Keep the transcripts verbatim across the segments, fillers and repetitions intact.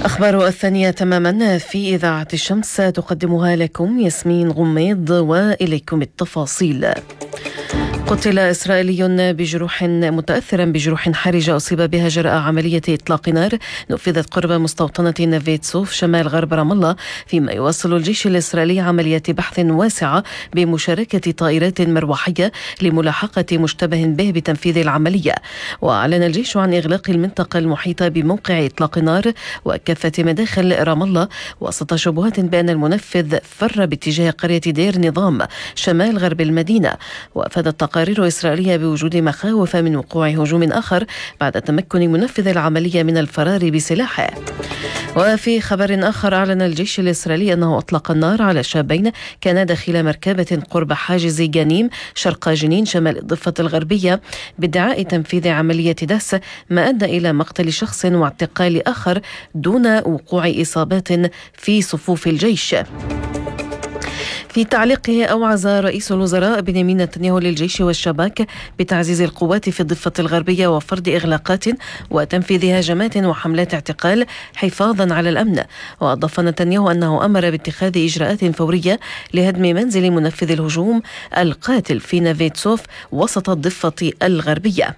أخبار الثانية تماما في إذاعة الشمس تقدمها لكم ياسمين غميض، وإليكم التفاصيل. قتل إسرائيلي بجروح متأثرا بجروح حرجة أصيب بها جراء عملية إطلاق نار نفذت قرب مستوطنة نافيت سوف شمال غرب رام الله، فيما يواصل الجيش الإسرائيلي عملية بحث واسعة بمشاركة طائرات مروحية لملاحقة مشتبه به بتنفيذ العملية. وأعلن الجيش عن إغلاق المنطقة المحيطة بموقع إطلاق نار وكافة مداخل رام الله وسط شبهات بأن المنفذ فر باتجاه قرية دير نظام شمال غرب المدينة. وأفادت تقارير إسرائيلية بوجود مخاوف من وقوع هجوم آخر بعد تمكن منفذ العملية من الفرار بسلاحه. وفي خبر آخر، أعلن الجيش الإسرائيلي أنه أطلق النار على شابين كانا داخل مركبة قرب حاجز جنيم شرق جنين شمال الضفة الغربية بادعاء تنفيذ عملية داس، ما أدى إلى مقتل شخص واعتقال آخر دون وقوع إصابات في صفوف الجيش. في تعليقه، أوعز رئيس الوزراء بنيامين نتنياهو للجيش والشباك بتعزيز القوات في الضفة الغربية وفرض إغلاقات وتنفيذ هجمات وحملات اعتقال حفاظا على الأمن. وأضاف نتنياهو أنه أمر باتخاذ إجراءات فورية لهدم منزل منفذ الهجوم القاتل في نافيت سوف وسط الضفة الغربية.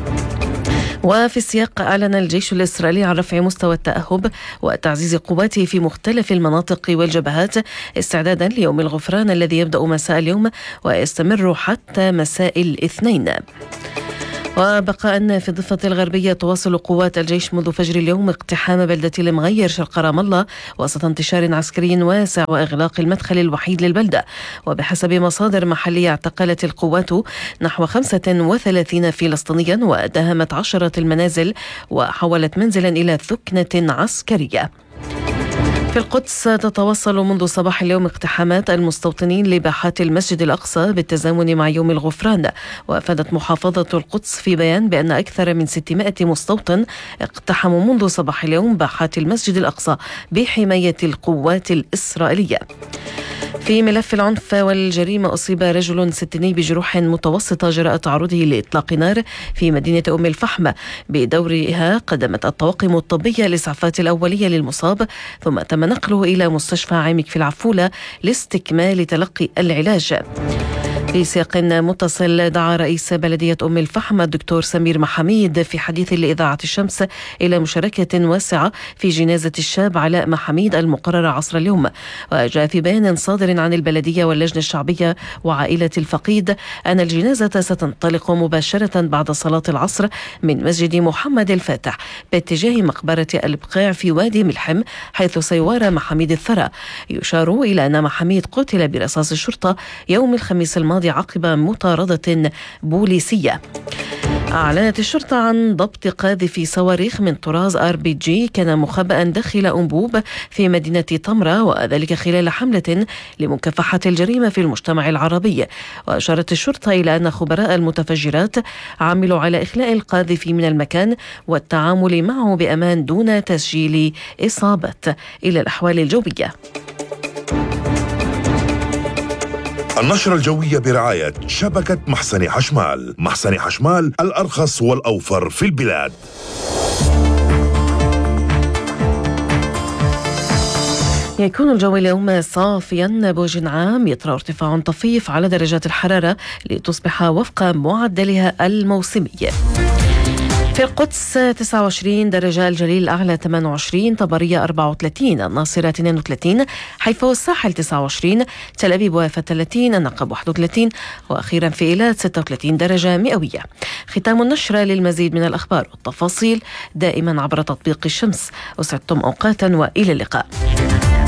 وفي السياق، أعلن الجيش الإسرائيلي عن رفع مستوى التأهب وتعزيز قواته في مختلف المناطق والجبهات استعدادا ليوم الغفران الذي يبدأ مساء اليوم ويستمر حتى مساء الاثنين. وبقاء في الضفة الغربية، تواصل قوات الجيش منذ فجر اليوم اقتحام بلدة المغير شرق رام الله وسط انتشار عسكري واسع وإغلاق المدخل الوحيد للبلدة. وبحسب مصادر محلية، اعتقلت القوات نحو خمسة وثلاثين فلسطينيا وداهمت عشرة المنازل وحولت منزلا إلى ثكنة عسكرية. في القدس، تتواصل منذ صباح اليوم اقتحامات المستوطنين لباحات المسجد الأقصى بالتزامن مع يوم الغفران. وأفادت محافظة القدس في بيان بأن أكثر من ستمائة مستوطن اقتحموا منذ صباح اليوم باحات المسجد الأقصى بحماية القوات الإسرائيلية. في ملف العنف والجريمة، أصيب رجل ستيني بجروح متوسطة جراء تعرضه لإطلاق نار في مدينة أم الفحم. بدورها قدمت الطواقم الطبية الإسعافات الأولية للمصاب، ثم تم نقله إلى مستشفى عامك في العفولة لاستكمال تلقي العلاج. في سياق متصل، دعا رئيس بلدية أم الفحم الدكتور سمير محميد في حديث لإذاعة الشمس إلى مشاركة واسعة في جنازة الشاب علاء محميد المقررة عصر اليوم. وجاء في بيان صادر عن البلدية واللجنة الشعبية وعائلة الفقيد أن الجنازة ستنطلق مباشرة بعد صلاة العصر من مسجد محمد الفاتح باتجاه مقبرة البقيع في وادي ملحم، حيث سيوارى محميد الثرى. يشار إلى أن محميد قتل برصاص الشرطة يوم الخميس الماضي عقب مطاردة بوليسية. أعلنت الشرطة عن ضبط قاذف صواريخ من طراز آر بي جي كان مخبأ داخل أنبوب في مدينة طمرة، وذلك خلال حملة لمكافحة الجريمة في المجتمع العربي. وأشارت الشرطة إلى أن خبراء المتفجرات عملوا على إخلاء القاذف من المكان والتعامل معه بأمان دون تسجيل إصابات. إلى الأحوال الجوية. النشرة الجوية برعاية شبكة محسن حشمال. محسن حشمال، الأرخص والأوفر في البلاد. يكون الجو اليوم صافيا بوجه عام، يطرأ ارتفاع طفيف على درجات الحرارة لتصبح وفق معدلها الموسمي. في القدس تسعة وعشرين درجة، الجليل الأعلى ثمانية وعشرين، طبرية أربعة وثلاثين، الناصرة اثنين وثلاثين، حيفا والساحل تسعة وعشرين، تل أبيب ويافا ثلاثين، النقب واحد وثلاثين، وأخيرا في إيلات ستة وثلاثين درجة مئوية. ختام النشرة. للمزيد من الأخبار والتفاصيل دائما عبر تطبيق الشمس. أسعدتم أوقاتا وإلى اللقاء.